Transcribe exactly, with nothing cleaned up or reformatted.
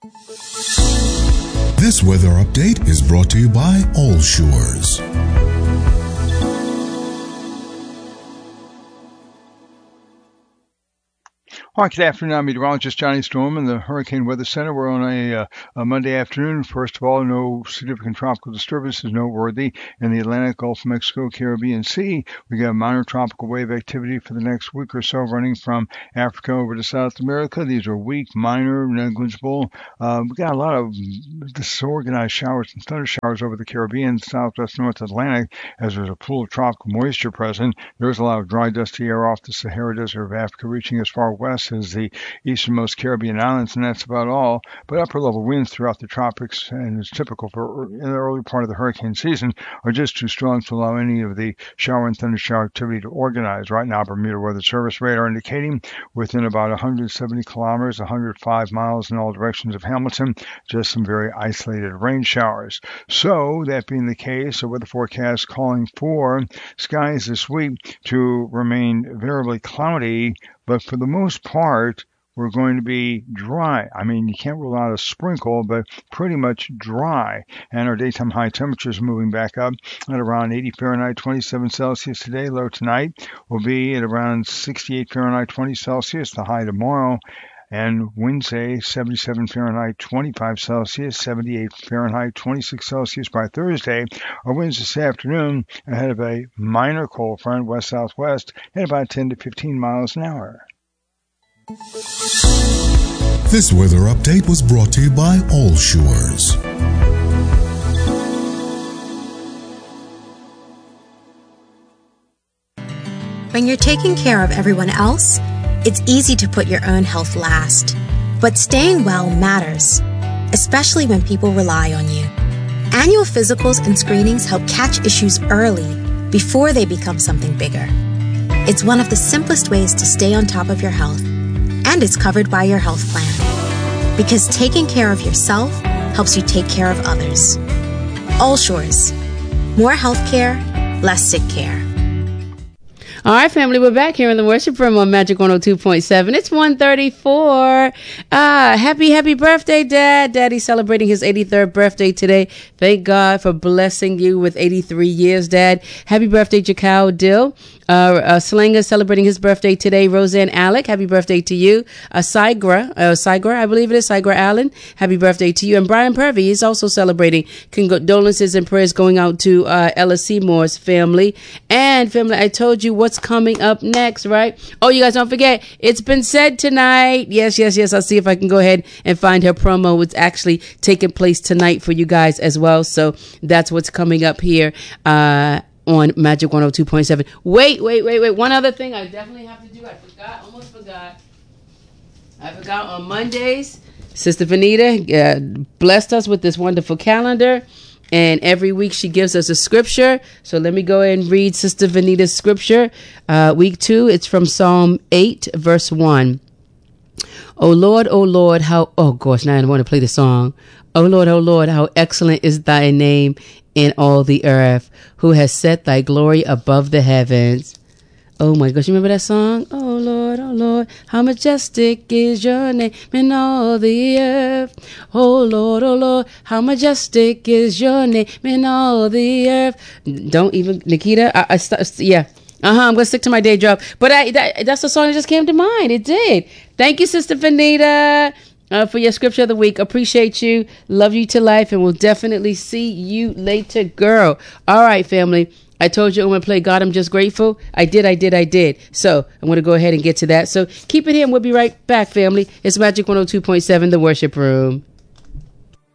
This weather update is brought to you by All Shores. Hi, good afternoon. I'm meteorologist Johnny Storm in the Hurricane Weather Center. We're on a, uh, a Monday afternoon. First of all, no significant tropical disturbances noteworthy in the Atlantic, Gulf of Mexico, Caribbean Sea. We got minor tropical wave activity for the next week or so running from Africa over to South America. These are weak, minor, negligible. Uh, we got a lot of disorganized showers and thunder showers over the Caribbean, Southwest, North Atlantic, as there's a pool of tropical moisture present. There's a lot of dry, dusty air off the Sahara Desert of Africa reaching as far west as the easternmost Caribbean islands, and that's about all. But upper level winds throughout the tropics, and it's typical for in the early part of the hurricane season, are just too strong to allow any of the shower and thunder shower activity to organize. Right now, Bermuda Weather Service radar indicating within about one hundred seventy kilometers, one hundred five miles in all directions of Hamilton, just some very isolated rain showers. So, that being the case, the weather forecast calling for skies this week to remain variably cloudy, but for the most part, we're going to be dry. I mean, you can't rule out a sprinkle, but pretty much dry. And our daytime high temperatures moving back up at around eighty Fahrenheit, twenty-seven Celsius today. Low tonight will be at around sixty-eight Fahrenheit, twenty Celsius. The high tomorrow and Wednesday, seventy-seven Fahrenheit, twenty-five Celsius, seventy-eight Fahrenheit, twenty-six Celsius by Thursday. Our winds this afternoon ahead of a minor cold front, west-southwest, at about ten to fifteen miles an hour. This weather update was brought to you by All Shores. When you're taking care of everyone else, it's easy to put your own health last. But staying well matters, especially when people rely on you. Annual physicals and screenings help catch issues early before they become something bigger. It's one of the simplest ways to stay on top of your health, and it's covered by your health plan. Because taking care of yourself helps you take care of others. All Shores. More health care, less sick care. All right, family, we're back here in the Worship Room on Magic one oh two point seven. It's one thirty-four. Ah, happy, happy birthday, Dad. Daddy's celebrating his eighty-third birthday today. Thank God for blessing you with eighty-three years, Dad. Happy birthday, Jakau Dill. Uh, uh, Slinger celebrating his birthday today. Roseanne Alec, happy birthday to you. Uh, Sigra, uh, Sigra, I believe it is, Sigra Allen, happy birthday to you. And Brian Purvey is also celebrating. Condolences and prayers going out to uh, Ella Seymour's family. And family, I told you what's coming up next, right? Oh, you guys don't forget, It's Been Said tonight. Yes, yes, yes. I'll see if I can go ahead and find her promo. It's actually taking place tonight for you guys as well. So that's what's coming up here. Uh, on Magic one oh two point seven. Wait, wait, wait, wait. One other thing I definitely have to do. I forgot, almost forgot. I forgot on Mondays, Sister Vanita uh, blessed us with this wonderful calendar. And every week she gives us a scripture. So let me go ahead and read Sister Vanita's scripture. Uh, week two, it's from Psalm eight, verse one. Oh Lord, oh Lord, how, oh gosh, now I want to play the song. Oh Lord, oh Lord, how excellent is thy name in all the earth, who has set thy glory above the heavens. Oh my gosh, you remember that song? Oh Lord, oh Lord, how majestic is your name in all the earth. Oh Lord, oh Lord, how majestic is your name in all the earth. Don't even, Nikita, I, I st- yeah. Uh-huh, I'm going to stick to my day job. But I, that, that's the song that just came to mind. It did. Thank you, Sister Vanita. Uh, for your scripture of the week. Appreciate you. Love you to life. And we'll definitely see you later, girl. All right, family. I told you I'm going to play God, I'm Just Grateful. I did, I did, I did. So I'm going to go ahead and get to that. So keep it here and we'll be right back, family. It's Magic one oh two point seven, The Worship Room.